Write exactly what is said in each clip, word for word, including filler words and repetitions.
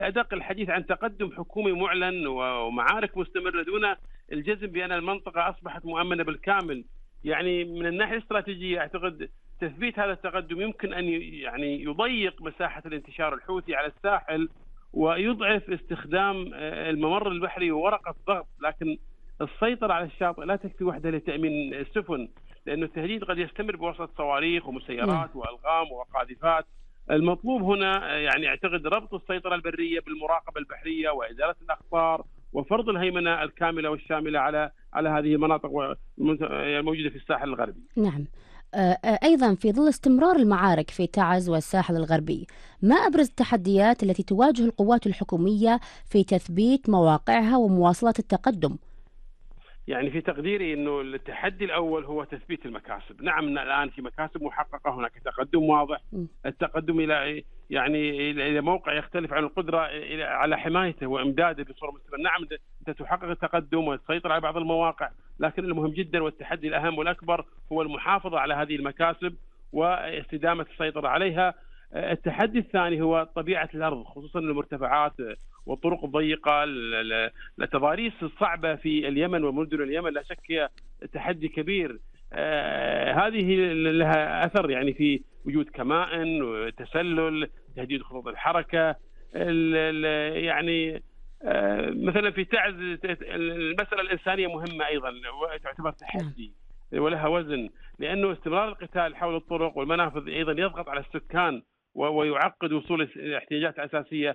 أدق الحديث عن تقدم حكومي معلن ومعارك مستمرة دون الجزم بأن المنطقة أصبحت مؤمنة بالكامل. يعني من الناحية الاستراتيجية أعتقد تثبيت هذا التقدم يمكن أن يعني يضيق مساحة الانتشار الحوثي على الساحل ويضعف استخدام الممر البحري وورقة ضغط، لكن السيطرة على الشاطئ لا تكفي وحدها لتأمين السفن، لأنه التهديد قد يستمر بواسطة صواريخ ومسيرات وألغام وقاذفات. المطلوب هنا يعني اعتقد ربط السيطرة البرية بالمراقبة البحرية وإزالة الأخطار وفرض الهيمنة الكاملة والشاملة على على هذه المناطق الموجودة في الساحل الغربي. نعم. أيضا في ظل استمرار المعارك في تعز والساحل الغربي، ما أبرز التحديات التي تواجه القوات الحكومية في تثبيت مواقعها ومواصلة التقدم؟ يعني في تقديري أنه التحدي الأول هو تثبيت المكاسب. نعم الآن في مكاسب محققة، هناك تقدم واضح، التقدم إلى يعني إلى موقع يختلف عن القدرة على حمايته وإمداده بصورة مستمرة. نعم أنت تحقق التقدم وتسيطر على بعض المواقع، لكن المهم جدا والتحدي الأهم والأكبر هو المحافظة على هذه المكاسب واستدامة السيطرة عليها. التحدي الثاني هو طبيعة الأرض، خصوصا المرتفعات والطرق الضيقة، التضاريس الصعبة في اليمن ومدن اليمن لا شك هي تحدي كبير. آه هذه لها أثر يعني في وجود كمائن وتسلل، تهديد خطوط الحركة. ال ال يعني آه مثلا في تعز المسألة الإنسانية مهمة أيضا وتعتبر تحدي ولها وزن، لأنه استمرار القتال حول الطرق والمنافذ أيضا يضغط على السكان ويعقد وصول الاحتياجات الأساسية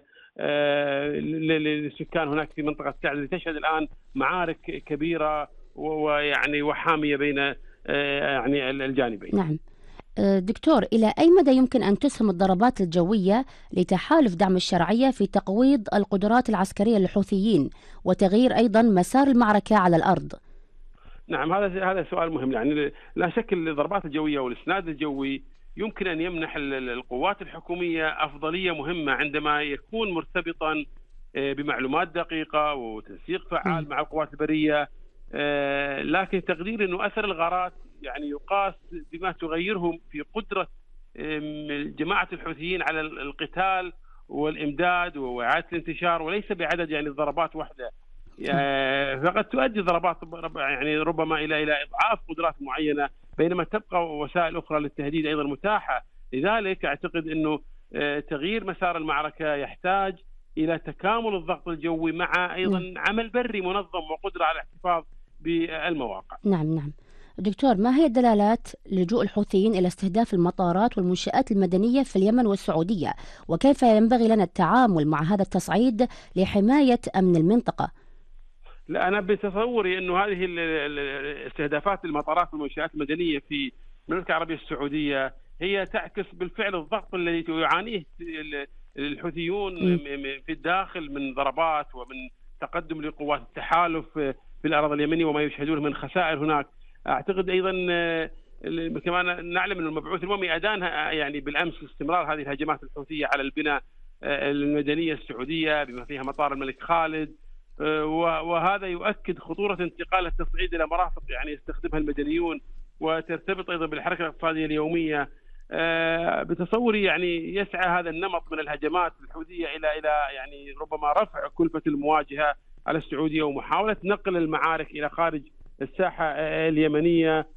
للسكان هناك في منطقة تعز، تشهد الآن معارك كبيرة ويعني وحامية بين يعني الجانبين. نعم دكتور، إلى أي مدى يمكن أن تسهم الضربات الجوية لتحالف دعم الشرعية في تقويض القدرات العسكرية للحوثيين وتغيير أيضا مسار المعركة على الأرض؟ نعم هذا هذا سؤال مهم. يعني لا شك الضربات الجوية والإسناد الجوي يمكن أن يمنح القوات الحكومية أفضلية مهمة عندما يكون مرتبطا بمعلومات دقيقة وتنسيق فعال مع القوات البرية، لكن تقدير أنه أثر الغارات يعني يقاس بما تغيرهم في قدرة جماعة الحوثيين على القتال والإمداد وإعادة الانتشار، وليس بعدد يعني الضربات وحدها. فقد تؤدي ضربات يعني ربما إلى إلى إضعاف قدرات معينة، بينما تبقى وسائل أخرى للتهديد أيضا متاحة. لذلك أعتقد أنه تغيير مسار المعركة يحتاج إلى تكامل الضغط الجوي مع أيضا عمل بري منظم وقدرة على الاحتفاظ بالمواقع. نعم نعم دكتور، ما هي دلالات لجوء الحوثيين إلى استهداف المطارات والمنشآت المدنية في اليمن والسعودية، وكيف ينبغي لنا التعامل مع هذا التصعيد لحماية أمن المنطقة؟ لا أنا بتصوري أنه هذه الاستهدافات المطارات والمنشآت المدنية في المملكة العربية السعودية هي تعكس بالفعل الضغط الذي يعانيه الحوثيون في الداخل من ضربات ومن تقدم لقوات التحالف في الأراضي اليمنية وما يشهدونه من خسائر هناك. أعتقد أيضا كمان نعلم أن المبعوث الأممي أدان يعني بالأمس استمرار هذه الهجمات الحوثية على البنى المدنية السعودية بما فيها مطار الملك خالد، وهذا يؤكد خطورة انتقال التصعيد إلى مرافق يعني يستخدمها المدنيون وترتبط أيضا بالحركة الاقتصادية اليومية. بتصوري يعني يسعى هذا النمط من الهجمات الحوثية إلى إلى يعني ربما رفع كلفة المواجهة على السعودية ومحاولة نقل المعارك إلى خارج الساحة اليمنية،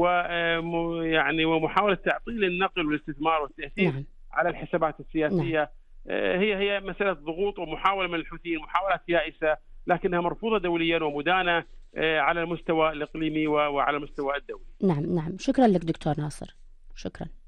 ويعني ومحاولة تعطيل النقل والاستثمار والتأثير نعم. على الحسابات السياسية نعم. هي هي مسألة ضغوط ومحاولة من الحوثيين، محاولات يائسة لكنها مرفوضة دوليا ومدانة على المستوى الإقليمي وعلى المستوى الدولي. نعم نعم شكرا لك دكتور ناصر، شكرا.